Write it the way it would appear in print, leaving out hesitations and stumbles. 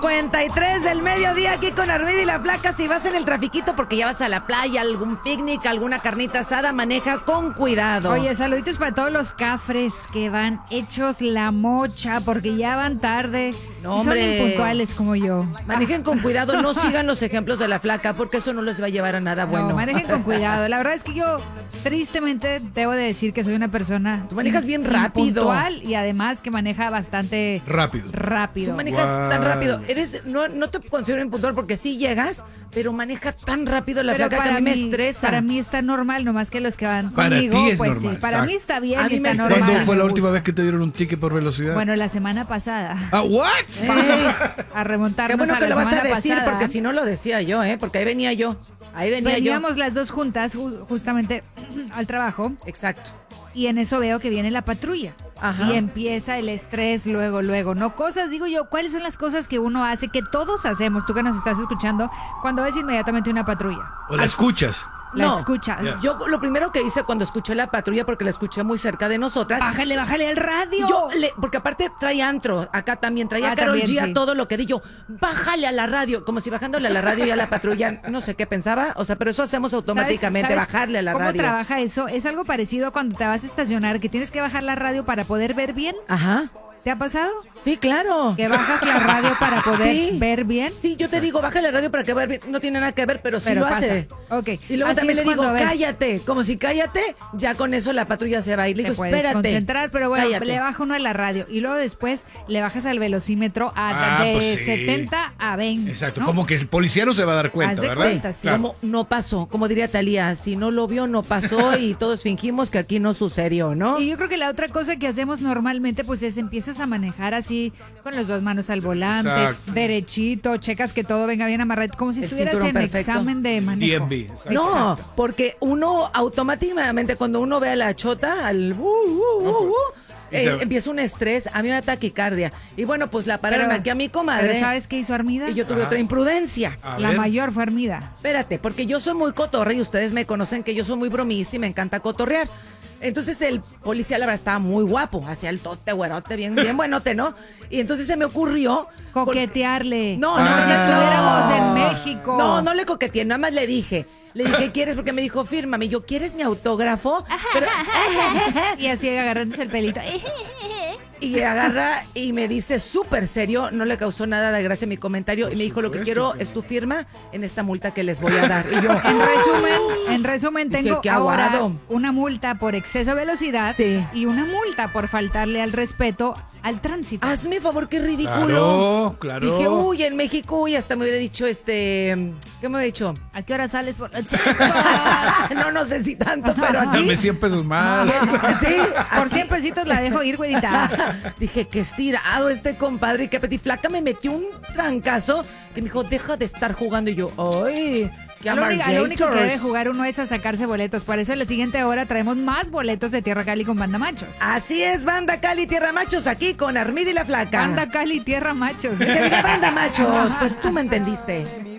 53 del mediodía aquí con Armida y la Flaca. Si vas en el trafiquito porque ya vas a la playa, algún picnic, alguna carnita asada, maneja con cuidado. Oye, saluditos para todos los cafres que van hechos la mocha porque ya van tarde. No, y son hombre. impuntuales como yo. Manejen con cuidado, no sigan los ejemplos de la Flaca porque eso no les va a llevar a nada bueno. No, manejen con cuidado. La verdad es que yo, tristemente, debo de decir que soy una persona... Tú manejas bien rápido. Puntual y además que maneja bastante... Rápido. Tú manejas tan rápido. No te considero impuntual porque sí llegas, pero maneja tan rápido la Pero Flaca que a mí me estresa. Para mí está normal, nomás que los que van Para conmigo, ti es pues normal, sí. Para exacto. mí está bien A y mí me está estresa. normal. ¿Cuándo fue la me última gusta. vez que te dieron un ticket por velocidad? Bueno, la semana pasada. ¿What? A remontarnos Qué bueno a que la lo vas a semana decir pasada. porque si no lo decía yo, porque ahí venía yo. Veníamos las dos juntas justamente al trabajo Exacto. y en eso veo que viene la patrulla. Ajá. Y empieza el estrés luego. No cosas, digo yo, ¿cuáles son las cosas que uno hace, que todos hacemos, tú que nos estás escuchando, cuando ves inmediatamente una patrulla? ¿O la escuchas? La No. escuchas. Yo lo primero que hice cuando escuché la patrulla, porque la escuché muy cerca de nosotras. Bájale al radio. Porque aparte trae antro, acá también traía Karol también, G a sí. todo lo que di yo, bájale a la radio, como si bajándole a la radio y a la patrulla, no sé qué pensaba, o sea, pero eso hacemos automáticamente, ¿Sabes bajarle a la cómo radio. trabaja eso? Es algo parecido a cuando te vas a estacionar, que tienes que bajar la radio para poder ver bien. Ajá, ¿Te ha pasado? sí, claro. Que bajas la radio para poder Sí. ver bien. Sí, yo te digo, bájale la radio para que vea bien, no tiene nada que ver, pero sí Pero lo pasa. hace. Ok. Y luego Así también es le digo, cuando ves. cállate, como si cállate, ya con eso la patrulla se va y le Te digo, puedes espérate. concentrar, pero bueno, cállate. le baja uno a la radio y luego después le bajas al velocímetro de pues sí. 70 a 20. Exacto, ¿no? como que el policía no se va a dar cuenta, Haz de ¿verdad? cuenta, sí. Claro. Como no pasó, como diría Talía, si no lo vio, no pasó y todos fingimos que aquí no sucedió, ¿no? Y yo creo que la otra cosa que hacemos normalmente pues es empiezas a manejar así con las dos manos al volante, Exacto. derechito, checas que todo venga bien amarrado, como si El estuvieras cinturón en perfecto. examen de manejo. DMV, exacto. No, porque uno automáticamente cuando uno ve a la chota, al Y te- empieza un estrés, a mí me da taquicardia. Y bueno, pues la pararon Pero- aquí a mi comadre. Pero ¿sabes qué hizo Armida? Y yo tuve Ajá. otra imprudencia. A La ver. mayor fue Armida. Espérate, porque yo soy muy cotorra y ustedes me conocen que yo soy muy bromista y me encanta cotorrear. Entonces el policía, la verdad, estaba muy guapo, hacía el tote, güerote, bien buenote, ¿no? Y entonces se me ocurrió... Coquetearle. No, como no, si no. estuviéramos en México. No le coqueteé, nada más le dije, ¿quieres? Porque me dijo, fírmame. Y yo, ¿quieres mi autógrafo? Pero- Y así agarrándose el pelito. y agarra y me dice súper serio, no le causó nada de gracia mi comentario, y me dijo, lo que quiero es tu firma en esta multa que les voy a dar. Y yo, En resumen, Dije, tengo qué ahora aguado. una multa por exceso de velocidad Sí. y una multa por faltarle al respeto al tránsito. hazme favor, qué ridículo. Claro. Dije, uy, en México, uy, hasta me hubiera dicho, ¿qué me hubiera dicho? ¿A qué hora sales por las No sé si tanto, pero aquí... Dame 100 pesos más. Sí, Por aquí- 100 pesitos la dejo ir, güerita. Dije, qué estirado este compadre, y qué petit flaca me metió un trancazo que me dijo, deja de estar jugando. Y yo, ay, qué Lo único que amargators. debe jugar uno es a sacarse boletos. Por eso en la siguiente hora traemos más boletos de Tierra Cali con Banda Machos. Así es, Banda Cali, Tierra Machos, aquí con Armida y la Flaca. Banda Cali, Tierra Machos. Que diga Banda Machos, pues tú me entendiste.